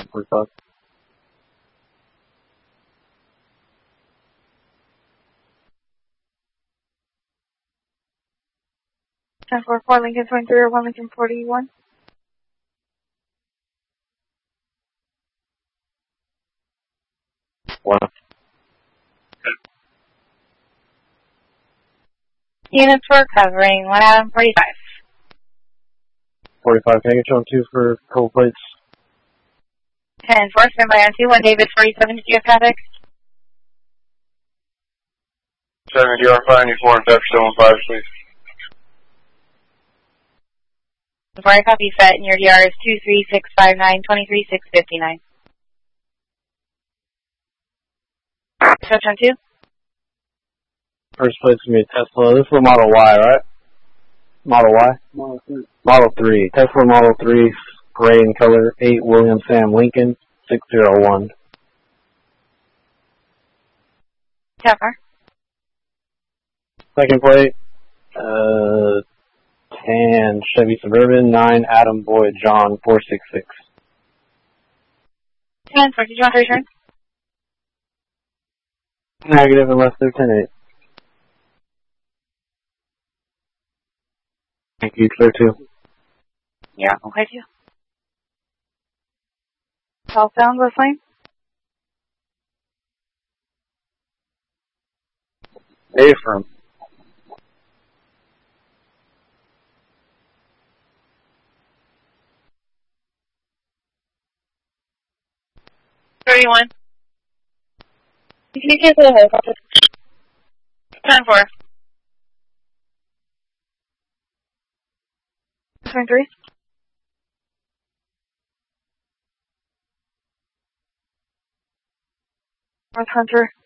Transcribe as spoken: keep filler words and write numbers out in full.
forty-five. ten four four, Lincoln twenty-three or one Lincoln forty-one. One. Units for covering, one Adam forty-five. forty-five, can I get you on two for cold plates? ten four, stand by on two, one David forty-seven, did you have traffic? seven D R five ninety-four and Jefferson one five, please. Before I copy set, and your D R is two three six five nine, two three six five nine. Switch on two. First plate's going to be a Tesla. This is a Model Y, right? Model Y? Model three. Model three. Tesla Model three, gray in color, eight William Sam Lincoln, six zero one. Tower. Second plate, uh, tan Chevy Suburban, nine Adam Boyd John, four six six. ten four, did you want to return? Negative unless they're ten eight. Thank you, clear two. Yeah, okay too. Southbound west lane. Affirm. thirty-one. Can you cancel the whole process? ten four. twenty-three. North Hunter.